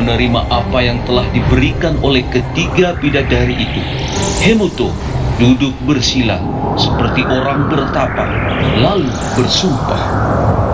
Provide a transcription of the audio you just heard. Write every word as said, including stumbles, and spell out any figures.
menerima apa yang telah diberikan oleh ketiga bidadari itu, Hemoto duduk bersila seperti orang bertapa, lalu bersumpah.